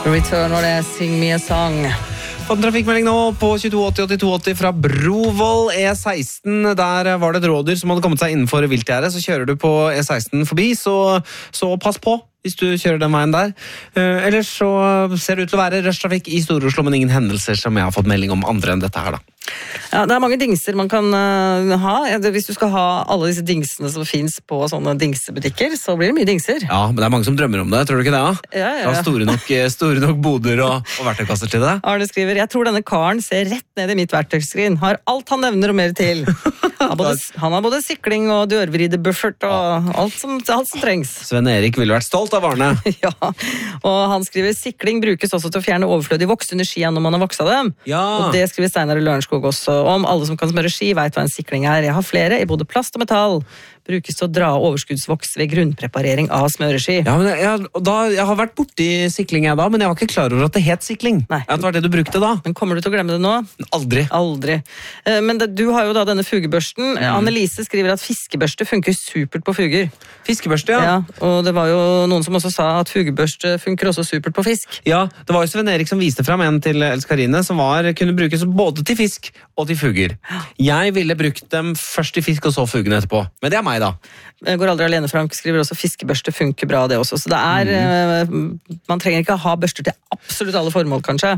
Return var det, Sing Me a Song. Fått en trafikkmelding nå på 2280-8280 fra Brovoll E16. Der var det et rådyr som hadde kommet seg innenfor viltgjerdet. Så kjører du på E16 forbi, så pass på hvis du kjører den veien der. Ellers så ser det ut til å være rushtrafikk i Stor-Oslo, men ingen hendelser som jeg har fått melding om andre enn dette her da. Ja, det er mange dingser man kan ha. Hvis du skal ha alle disse dingsene som finnes på sånne dingsebutikker, så blir det mye dingser. Ja, men det er mange som drømmer om det, tror du ikke det? Ja. Ja, store nok boder og verktøykasser til det. Arne skriver, jeg tror denne karen ser rett ned i mitt verktøyskrin. Har alt han nevner og mer til. Han har både sikling og dørvride buffert og alt som trengs. Sven Erik ville vært stolt av Arne. Ja, og han skriver, sikling brukes også til å fjerne overflødig voks under skia når man har voksa dem. Ja. Og det skriver Steinar i Lørenskog også om. Alle som kan smøre ski vet hva en sikling er. Jeg har flere i både plast og metall. Brukes til å dra overskuddsvoks ved grunnpreparering av smøreski. Ja, men jeg har vært borti sikling jeg da, men jeg var ikke klar over at det het sikling. Nei. At det var det du brukte da. Men kommer du til å glemme det nå? Aldri. Men du har jo da denne fugebørsten. Annelise skriver at fiskebørste funker supert på fuger. Fiskebørste, ja. Ja, og det var jo noen som også sa at fugebørste funker også supert på fisk. Ja, det var jo Sven Erik som viste frem en til Elskarine som kunne brukes både til fisk og til fuger. Jeg ville brukt dem først til fisk og så fugene etterpå. Men det er meg da. Går aldri alene, Frank skriver også fiskebørste funker bra det også. Så det er, man trenger ikke ha børster til absolutt alle formål, kanskje.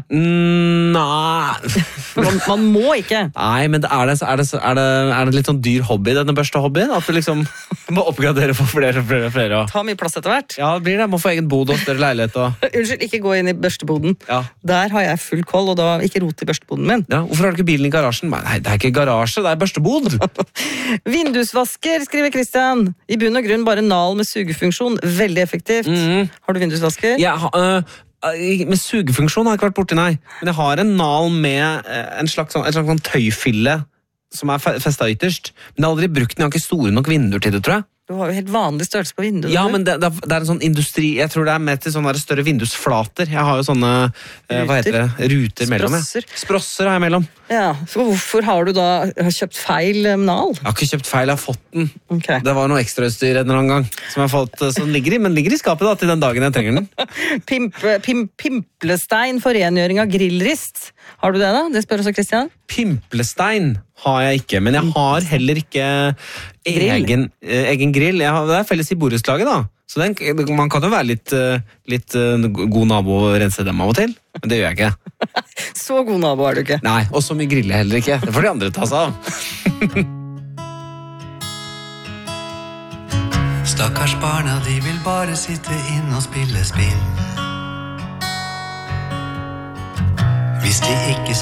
Nei. Man må ikke. Nei, men er det litt sånn dyr hobby, denne børstehobbyen? At du liksom må oppgradere for flere. Ta mye plass etter hvert. Ja, det blir det. Må få egen bod og større leilighet. Unnskyld, ikke gå inn i børsteboden. Ja. Der har jeg full koll, og da ikke rot i børsteboden min. Ja, hvorfor har du ikke bilen i garasjen? Nei, det er ikke garasje, det er børstebod. Vindusvasker, skriver Christian. I bunn og grunn bare nal med sugefunksjon. Veldig effektivt. Har du vindusvasker? Ja, med sugefunksjon har jeg ikke vært borti, nei. Men jeg har en nal med en slags tøyfille som er festet ytterst. Men jeg har aldri brukt den, jeg har ikke store nok vinduer til det, tror jeg. Du har jo helt vanlig størrelse på vinduene. Ja, men det er en sånn industri. Jeg tror det er med til sånne større vindusflater. Jeg har jo sånne hva heter det? Ruter mellom. Sprosser har jeg mellom. Ja, så hvorfor har du da kjøpt feil nal? Jeg har ikke kjøpt feil, jeg har fått den. Okay. Det var noe ekstrautstyr en eller annen gang som jeg har fått, som ligger i skapet da, til den dagen jeg trenger den. Pimplestein for rengjøring av grillrist. Har du det da? Det spør også Christian. Pimplestein har jeg ikke, men jeg har heller ikke egen grill. Det er felles i borettslaget da. Så man kan jo være litt god nabo og rense dem av og til, men det gjør jeg ikke. Så god nabo er du ikke. Nei, og så mye griller heller ikke. Det får de andre ta seg av. Stakkars barna, de vil bare sitte inn og spille spill. Hvis de ikke